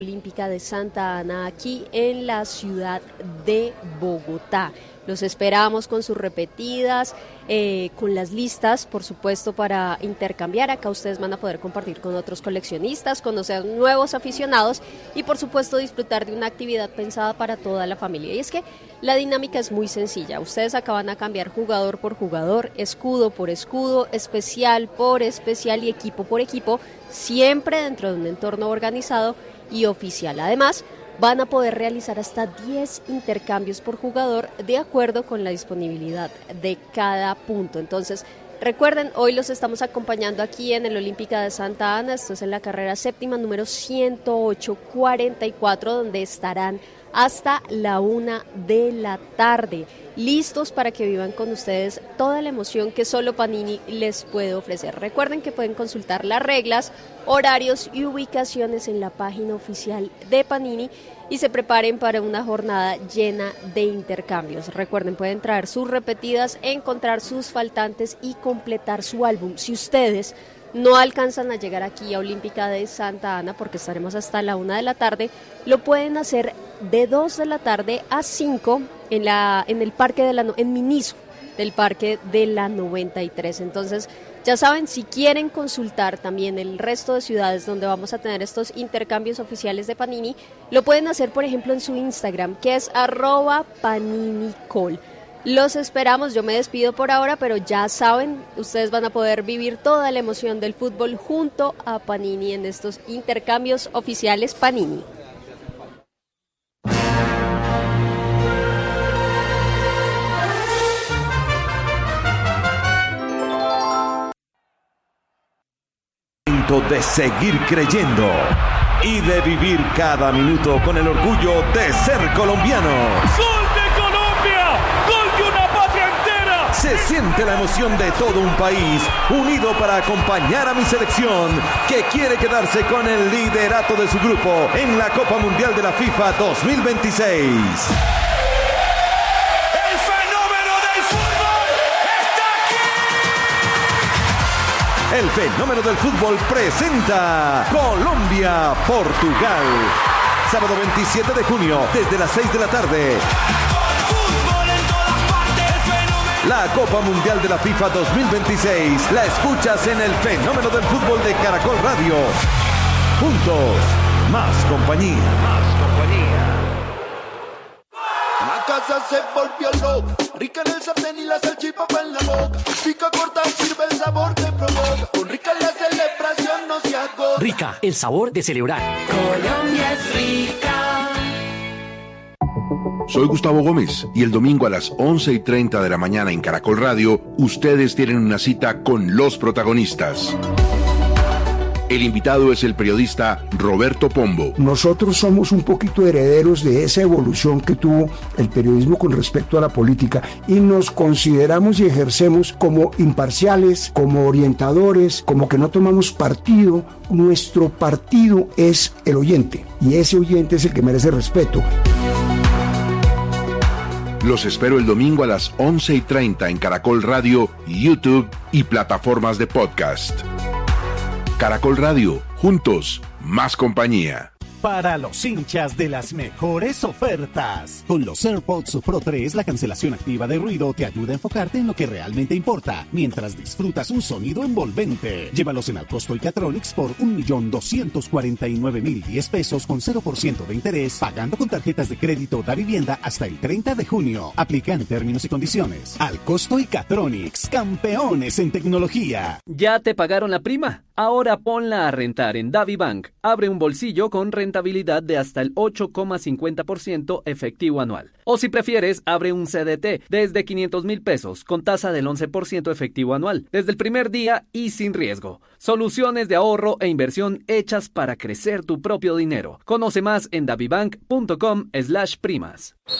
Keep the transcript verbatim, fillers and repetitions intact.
Olímpica de Santa Ana, aquí en la ciudad de Bogotá. Los esperamos con sus repetidas, eh, con las listas, por supuesto, para intercambiar. Acá ustedes van a poder compartir con otros coleccionistas, conocer nuevos aficionados y, por supuesto, disfrutar de una actividad pensada para toda la familia. Y es que la dinámica es muy sencilla. Ustedes acá van a cambiar jugador por jugador, escudo por escudo, especial por especial y equipo por equipo, siempre dentro de un entorno organizado y oficial. Además, van a poder realizar hasta diez intercambios por jugador de acuerdo con la disponibilidad de cada punto. Entonces, recuerden, hoy los estamos acompañando aquí en el Olímpica de Santa Ana. Esto es en la carrera séptima, número ciento ocho cuarenta y cuatro, donde estarán hasta la una de la tarde, listos para que vivan con ustedes toda la emoción que solo Panini les puede ofrecer. Recuerden que pueden consultar las reglas, horarios y ubicaciones en la página oficial de Panini y se preparen para una jornada llena de intercambios. Recuerden, pueden traer sus repetidas, encontrar sus faltantes y completar su álbum. Si ustedes no alcanzan a llegar aquí a Olímpica de Santa Ana, porque estaremos hasta la una de la tarde, lo pueden hacer de dos de la tarde a cinco en la en el parque de la en Miniso del parque de la noventa y tres. Entonces, ya saben, si quieren consultar también el resto de ciudades donde vamos a tener estos intercambios oficiales de Panini, lo pueden hacer, por ejemplo, en su Instagram, que es arroba paninicol. Los esperamos, yo me despido por ahora, pero ya saben, ustedes van a poder vivir toda la emoción del fútbol junto a Panini en estos intercambios oficiales Panini. De seguir creyendo y de vivir cada minuto con el orgullo de ser colombianos. ¡Gol de Colombia! ¡Gol de una patria entera! Se siente la emoción de todo un país unido para acompañar a mi selección, que quiere quedarse con el liderato de su grupo en la Copa Mundial de la FIFA dos mil veintiséis. El fenómeno del fútbol presenta Colombia-Portugal. Sábado veintisiete de junio, desde las seis de la tarde. La Copa Mundial de la FIFA dos mil veintiséis la escuchas en el fenómeno del fútbol de Caracol Radio. Juntos, más compañía. Más compañía. La casa se volvió loca, rica en el sartén y la salchipapa en la boca. Pica corta, sirve el sabor que provoca. Con Rica la celebración no se agota. Rica, el sabor de celebrar. Colombia es rica. Soy Gustavo Gómez y el domingo a las once y treinta de la mañana en Caracol Radio, ustedes tienen una cita con los protagonistas. El invitado es el periodista Roberto Pombo. Nosotros somos un poquito herederos de esa evolución que tuvo el periodismo con respecto a la política y nos consideramos y ejercemos como imparciales, como orientadores, como que no tomamos partido. Nuestro partido es el oyente y ese oyente es el que merece respeto. Los espero el domingo a las once y treinta en Caracol Radio, YouTube y plataformas de podcast. Caracol Radio, juntos, más compañía. Para los hinchas de las mejores ofertas. Con los AirPods Pro tres, la cancelación activa de ruido te ayuda a enfocarte en lo que realmente importa, mientras disfrutas un sonido envolvente. Llévalos en Alcosto y Catronics por un millón doscientos cuarenta y nueve mil diez pesos con cero por ciento de interés, pagando con tarjetas de crédito da vivienda hasta el treinta de junio. Aplican términos y condiciones. Alcosto y Catronics, campeones en tecnología. ¿Ya te pagaron la prima? Ahora ponla a rentar en DaviBank. Abre un bolsillo con rentabilidad de hasta el ocho coma cincuenta por ciento efectivo anual. O si prefieres, abre un C D T desde quinientos mil pesos con tasa del once por ciento efectivo anual, desde el primer día y sin riesgo. Soluciones de ahorro e inversión hechas para crecer tu propio dinero. Conoce más en davibank punto com slash primas.